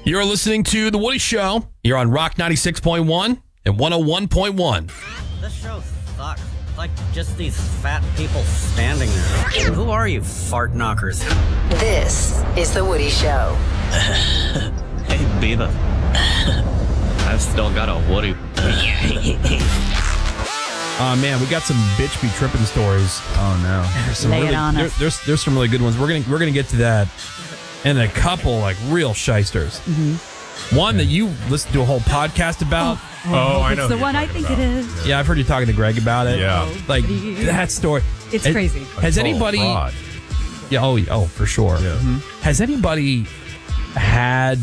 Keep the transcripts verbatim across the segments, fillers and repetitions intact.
You're listening to The Woody Show. You're on Rock ninety-six point one and one oh one point one. This show sucks. It's like just these fat people standing there. Who are you, fart knockers? This is The Woody Show. Hey, Beaver. I've still got a Woody. Uh, man, we got some bitch be tripping stories. Oh no! There's some Lay it really, on there, us. there's there's some really good ones. We're gonna we're gonna get to that, and a couple like real shysters. Mm-hmm. One that you listened to a whole podcast about. Oh, I know. It's the who one you're I talking think about. it is. Yeah, I've heard you talking to Greg about it. Yeah. like that story. It's Has- crazy. Has Total anybody? fraud. Yeah. Oh, oh, for sure. Yeah. Has anybody had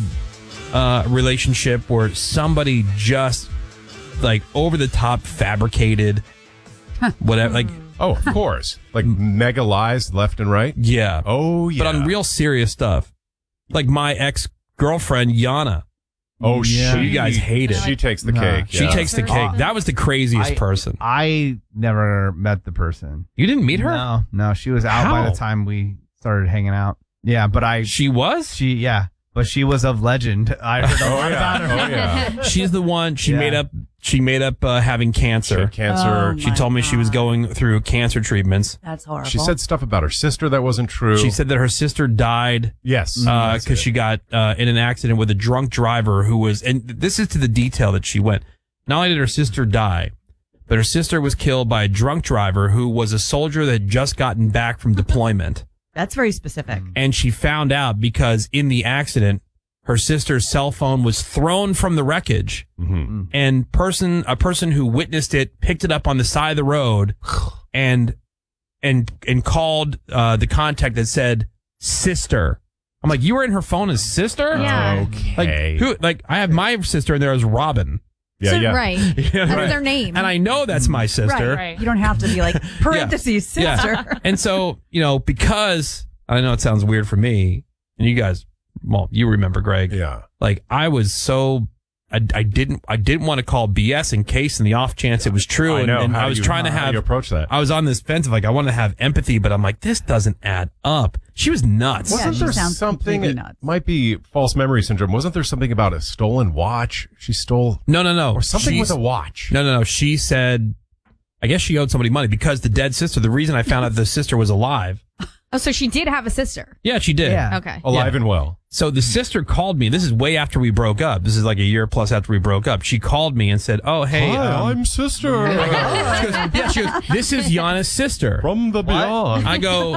a relationship where somebody just like over the top fabricated whatever? Like, Oh, of course. Like mega lies left and right. yeah. Oh, yeah. But on real serious stuff, like my ex girlfriend Yana. Oh, Yeah. she, You guys hate it. She takes the Nah. cake. She yeah. takes the cake. That was the craziest I- person. I never met the person. You didn't meet her? No, no, she was out by How? the time we started hanging out. Yeah, but I, She was? she, yeah, but she was of legend. I heard a Oh, lot yeah. about her. Oh, yeah. She's the one. She Yeah. made up. She made up uh, having She cancer. had cancer. Oh, She my told me she was God. going through cancer treatments. That's horrible. She said stuff about her sister that wasn't true. She said that her sister died yes. because That's she it. got uh, in an accident with a drunk driver who was, and this is to the detail that she went. Not only did her sister die, but her sister was killed by a drunk driver who was a soldier that had just gotten back from deployment. That's very specific. And she found out because in the accident, her sister's cell phone was thrown from the wreckage, Mhm. and person a person who witnessed it picked it up on the side of the road, and and and called uh, the contact that said sister. I'm like, you were in her phone as sister? Yeah. Like Okay. who? Like I have my sister in there as Robin. Yeah, so, yeah. Right. Yeah, That's right. their name. And I know that's my sister. Right. You don't have to be like parentheses Yeah. sister. And so, you know, because I know it sounds weird for me, and you guys, well, you remember Greg. Yeah. Like I was so, I, I didn't, I didn't want to call B S in case, in the off chance it was true. I know. And, and How I was you- trying to how have, you approach that. I was on this fence of like, I want to have empathy, but I'm like, this doesn't add up. She was nuts. Yeah, Wasn't she there sounds something? completely It nuts. might be false memory syndrome. Wasn't there something about a stolen watch? She stole No, no, no. or something She's- with a watch. No, no, no. She said, I guess she owed somebody money because the dead sister, the reason I found out the sister was alive. Oh, so she did have a sister. Yeah, she did. Yeah. Okay. Alive Yeah. and well. So the sister called me. This is way after we broke up. This is like a year plus after we broke up. She called me and said, "Oh, hey, Hi, um, I'm sister she goes, yeah, she goes, this is Yana's sister." from the beyond. I go,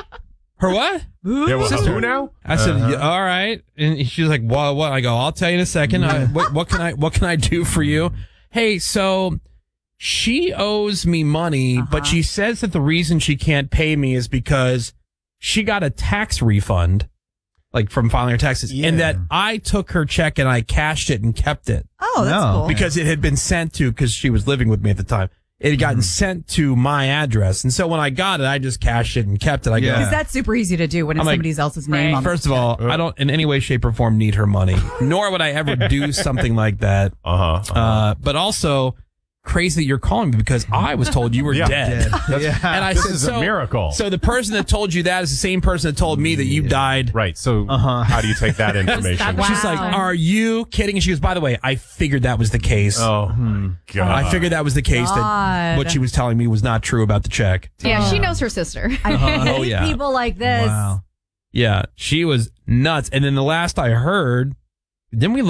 her what? yeah, well, Sister. who now? I said, Uh-huh. "Yeah, all right." And she's like, "What? What?" I go, "I'll tell you in a second. I, what, what can I? What can I do for you?" Hey, so she owes me money, but she says that the reason she can't pay me is because she got a tax refund, like from filing her taxes, and Yeah. that I took her check and I cashed it and kept it Oh, that's No. cool. because it had been sent to, because she was living with me at the time. It had gotten sent to my address. And so when I got it, I just cashed it and kept it. I go, Yeah. Because that's super easy to do when it's I'm like, somebody else's name on first of all, I don't in any way, shape, or form need her money, nor would I ever do something like that. Uh huh. Uh, but also, crazy that you're calling me because I was told you were Yeah. dead. Yeah. And I This said, is a so, miracle. So the person that told you that is the same person that told me that you died. Right. So Uh-huh. how do you take that information? Wow. She's like, are you kidding? And she goes, by the way, I figured that was the case. Oh my god! I figured that was the case, that God. what she was telling me was not true about the check. Yeah, she knows her sister. I hate Oh, yeah. people like this. Wow. Yeah, she was nuts. And then the last I heard, didn't we